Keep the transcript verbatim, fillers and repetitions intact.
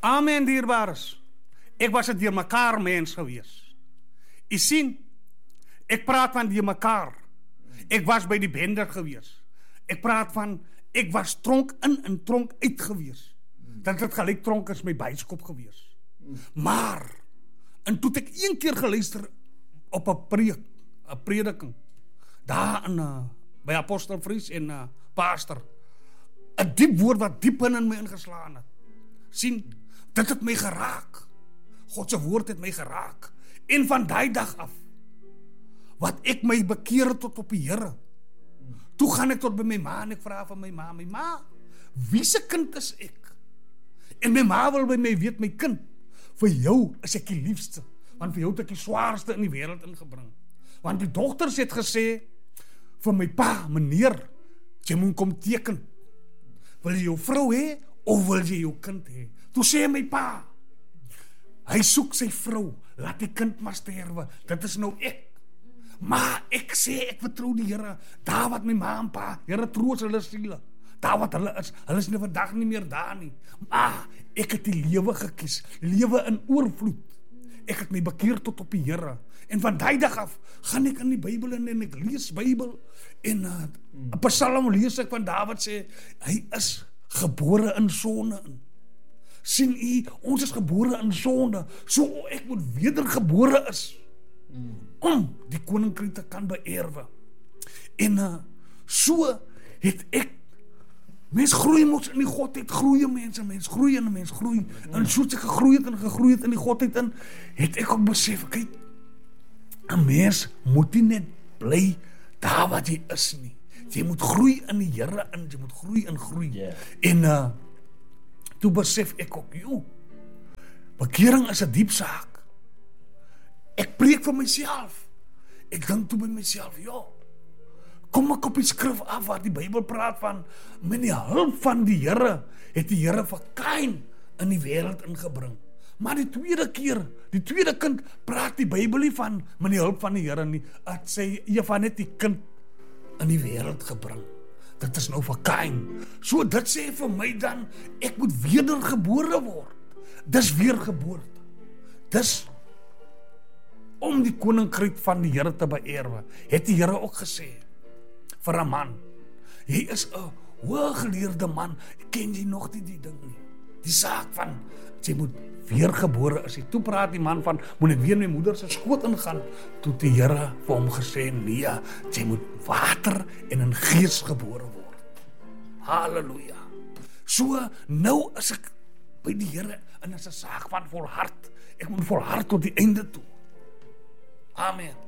Amen, dierbares. Ek was 'n deur mekaar mens gewees. U sien, ek praat van deur mekaar. Ek was by die bender gewees. Ek praat van, ek was tronk in en tronk uit gewees. Dat het gelyk tronk is my byskop gewees. Maar, en toe het ek een keer geluister op 'n preek, 'n prediking, daar in, uh, by Apostel Vries en uh, Pastor, 'n diep woord wat diep in my ingeslaan het. Sien, dit het my geraak. God se woord het my geraak. En van daai dag af, wat ek my bekeer tot op die Here, toe gaan ek tot by my ma en ek vra van my ma, my ma, wie se kind is ek? En my ma wil by my weet, my kind, vir jou is ek die liefste, want vir jou het ek die swaarste in die wêreld ingebring. Want die dogters het gesê, vir my pa, meneer, jy moet kom teken. Wil jy jou vrou hê, of wil jy jou kind hê? Toe sê my pa, hy soek sy vrou, laat die kind maar sterwe, dit is nou ek. Maar ek sê, ek vertrou die Here, daar wat my ma en pa, Here troos hulle siele, daar wat hulle is, hulle is nie vandag nie meer daar nie. Maar ek het die lewe gekies, lewe in oorvloed. Ek het my bekeer tot op die Here. En van daai dag af, gaan ek in die Bybel in en ek lees Bybel, en 'n uh, Psalm lees ek van Dawid sê, hy is gebore in sonde in. Sien u, ons is gebore in sonde, so ek moet wedergebore is, om die koninkryk te kan beerwe. En uh, so het ek, mens groei mos in die Godheid, groei mense, mens groei en mens groei, en soos ek gegroei het en gegroei het in die Godheid in, het ek ook besef, kyk, 'n mens moet nie net bly daar wat jy is nie, jy moet groei in die Here in, jy moet groei en groei, yeah. En uh, toe besef ek ook, joh, bekering is 'n diep saak. Ek preek vir myself. Ek dink toe by myself, ja, kom ek op die skrif af waar die Bybel praat van, met die hulp van die Here, het die Here vir Kain in die wêreld ingebring. Maar die tweede keer, die tweede kind, praat die Bybel nie van, met die hulp van die Here nie, het sê, Eva net die kind in die wêreld gebring. Dit is nou vir Kain. So dit sê vir my dan, ek moet wedergebore word. Dis weergeboorte. Dis om die koninkryk van die Here te beerwe, het die Here ook gesê, vir 'n man, jy is 'n hooggeleerde man, ken jy nog nie die ding nie, die saak van, jy moet weergebore is, toe praat die man van, moet ek weer in my moeder se skoot ingaan, toe die Here vir hom gesê, nee, jy moet water en in gees gebore word, halleluja, so, nou is ek by die Here, en is 'n saak van volhard, ek moet volhard tot die einde toe, amen.